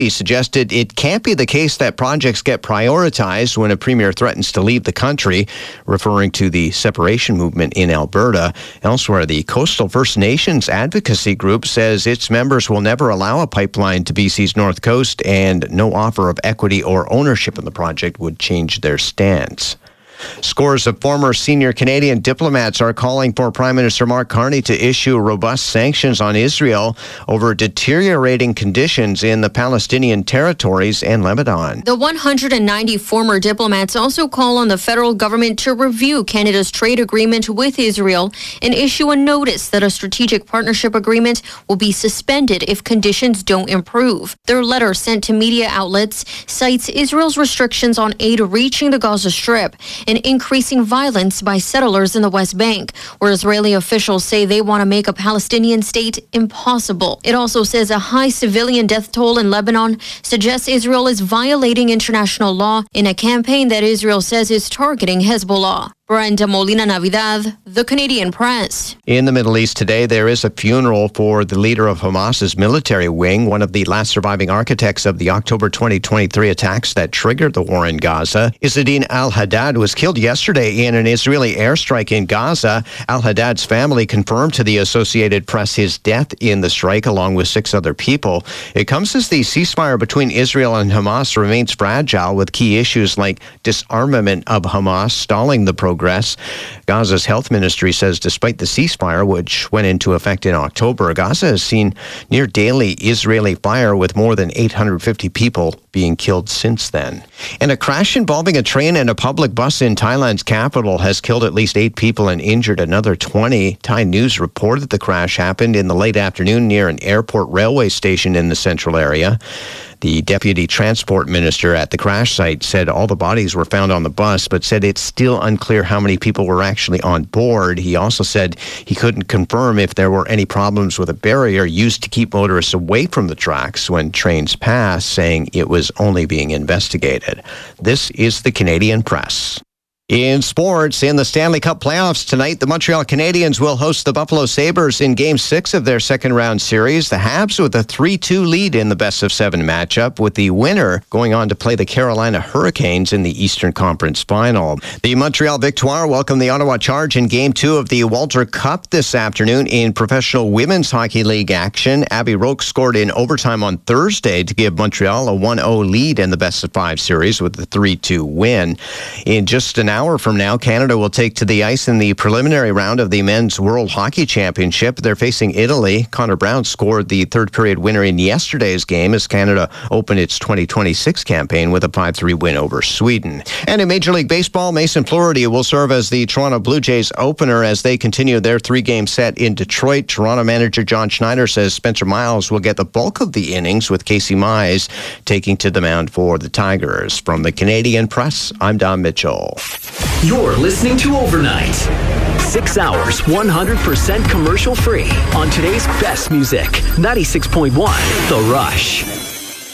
He suggested it can't be the case that projects get prioritized when a premier threatens to leave the country, referring to the separation movement in Alberta. Elsewhere, the Coastal First Nations Advocacy Group says its members will never allow a pipeline to BC's North Coast, and no offer of equity or ownership in the project would change their stance. Scores of former senior Canadian diplomats are calling for Prime Minister Mark Carney to issue robust sanctions on Israel over deteriorating conditions in the Palestinian territories and Lebanon. The 190 former diplomats also call on the federal government to review Canada's trade agreement with Israel and issue a notice that a strategic partnership agreement will be suspended if conditions don't improve. Their letter, sent to media outlets, cites Israel's restrictions on aid reaching the Gaza Strip and increasing violence by settlers in the West Bank, where Israeli officials say they want to make a Palestinian state impossible. It also says a high civilian death toll in Lebanon suggests Israel is violating international law in a campaign that Israel says is targeting Hezbollah. Brenda Molina Navidad, The Canadian Press. In the Middle East today, there is a funeral for the leader of Hamas's military wing, one of the last surviving architects of the October 2023 attacks that triggered the war in Gaza. Izzedine al-Haddad was killed yesterday in an Israeli airstrike in Gaza. Al-Haddad's family confirmed to the Associated Press his death in the strike, along with 6 other people. It comes as the ceasefire between Israel and Hamas remains fragile, with key issues like disarmament of Hamas stalling the progress. Gaza's health ministry says despite the ceasefire, which went into effect in October, Gaza has seen near daily Israeli fire, with more than 850 people being killed since then. And a crash involving a train and a public bus in Thailand's capital has killed at least 8 people and injured another 20. Thai News reported the crash happened in the late afternoon near an airport railway station in the central area. The deputy transport minister at the crash site said all the bodies were found on the bus, but said it's still unclear how many people were actually on board. He also said he couldn't confirm if there were any problems with a barrier used to keep motorists away from the tracks when trains pass, saying it was only being investigated. This is the Canadian Press. In sports, in the Stanley Cup playoffs tonight, the Montreal Canadiens will host the Buffalo Sabres in Game 6 of their second-round series. The Habs with a 3-2 lead in the best-of-7 matchup, with the winner going on to play the Carolina Hurricanes in the Eastern Conference Final. The Montreal Victoire welcomed the Ottawa Charge in Game 2 of the Walter Cup this afternoon in Professional Women's Hockey League action. Abby Roque scored in overtime on Thursday to give Montreal a 1-0 lead in the best-of-5 series with the 3-2 win. In just an hour from now, Canada will take to the ice in the preliminary round of the Men's World Hockey Championship. They're facing Italy. Connor Brown scored the third-period winner in yesterday's game as Canada opened its 2026 campaign with a 5-3 win over Sweden. And in Major League Baseball, Mason Flaherty will serve as the Toronto Blue Jays opener as they continue their 3-game set in Detroit. Toronto manager John Schneider says Spencer Miles will get the bulk of the innings, with Casey Mize taking to the mound for the Tigers. From the Canadian Press, I'm Don Mitchell. You're listening to Overnight. 6 hours, 100% commercial free on today's best music. 96.1 The Rush.